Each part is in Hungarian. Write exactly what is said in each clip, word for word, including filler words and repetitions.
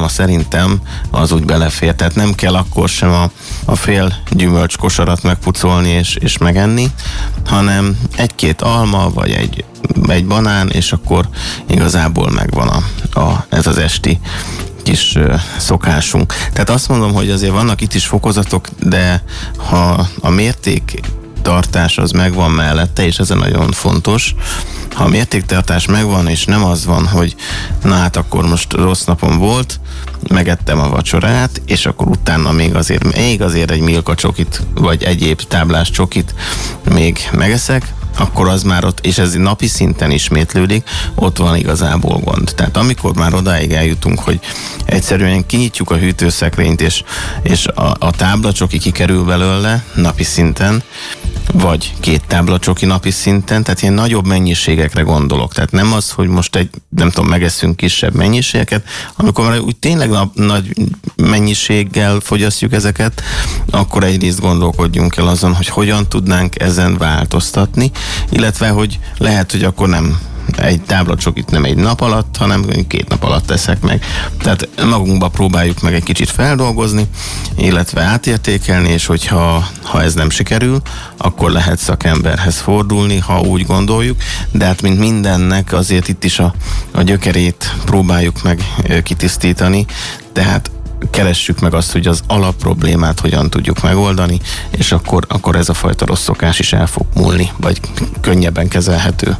tartalma szerintem az úgy belefér. Tehát nem kell akkor sem a, a fél gyümölcs kosarat megpucolni és, és megenni, hanem egy-két alma, vagy egy, egy banán, és akkor igazából megvan a, a, ez az esti kis uh, szokásunk. Tehát azt mondom, hogy azért vannak itt is fokozatok, de ha a mérték tartás az megvan mellette, és ez nagyon fontos. Ha a mértéktartás megvan, és nem az van, hogy na hát akkor most rossz napom volt, megettem a vacsorát, és akkor utána még azért, még azért egy Milka csokit, vagy egyéb táblás csokit még megeszek, akkor az már ott, és ez napi szinten ismétlődik, ott van igazából gond. Tehát amikor már odáig eljutunk, hogy egyszerűen kinyitjuk a hűtőszekrényt, és, és a, a táblacsoki kikerül belőle napi szinten, vagy két táblacsoki napi szinten, tehát ilyen nagyobb mennyiségekre gondolok. Tehát nem az, hogy most egy, nem tudom, megeszünk kisebb mennyiségeket, amikor már úgy tényleg nagy mennyiséggel fogyasztjuk ezeket, akkor egyrészt gondolkodjunk el azon, hogy hogyan tudnánk ezen változtatni, illetve, hogy lehet, hogy akkor nem egy táblacsokit nem egy nap alatt, hanem két nap alatt teszek meg. Tehát magunkba próbáljuk meg egy kicsit feldolgozni, illetve átértékelni, és hogyha ha ez nem sikerül, akkor lehet szakemberhez fordulni, ha úgy gondoljuk, de hát mint mindennek azért itt is a, a gyökerét próbáljuk meg kitisztítani, tehát keressük meg azt, hogy az alapproblémát hogyan tudjuk megoldani, és akkor, akkor ez a fajta rossz szokás is el fog múlni, vagy könnyebben kezelhető.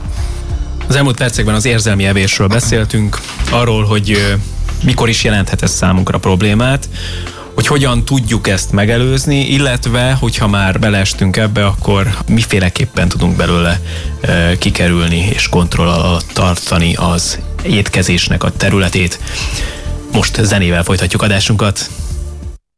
Az elmúlt percekben az érzelmi evésről beszéltünk, arról, hogy mikor is jelenthet ez számunkra problémát, hogy hogyan tudjuk ezt megelőzni, illetve, hogyha már beleestünk ebbe, akkor miféleképpen tudunk belőle e, kikerülni és kontroll alatt tartani az étkezésnek a területét. Most zenével folytatjuk adásunkat.